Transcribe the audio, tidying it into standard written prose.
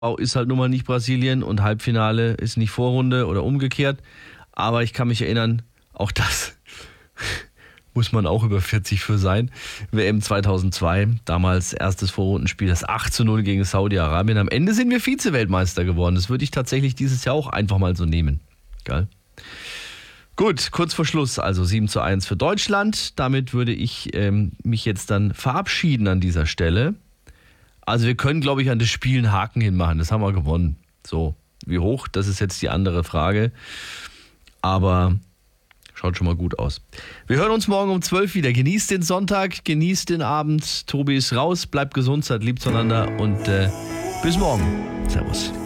ist halt nun mal nicht Brasilien und Halbfinale ist nicht Vorrunde oder umgekehrt. Aber ich kann mich erinnern, auch das muss man auch über 40 für sein. WM 2002, damals erstes Vorrundenspiel, das 8:0 gegen Saudi-Arabien. Am Ende sind wir Vize-Weltmeister geworden. Das würde ich tatsächlich dieses Jahr auch einfach mal so nehmen. Geil. Gut, kurz vor Schluss, also 7:1 für Deutschland. Damit würde ich mich jetzt dann verabschieden an dieser Stelle. Also wir können, glaube ich, an das Spiel einen Haken hinmachen. Das haben wir gewonnen. So, wie hoch, das ist jetzt die andere Frage. Aber schaut schon mal gut aus. Wir hören uns morgen um 12 wieder. Genießt den Sonntag, genießt den Abend. Tobi ist raus, bleibt gesund, seid lieb zueinander und bis morgen. Servus.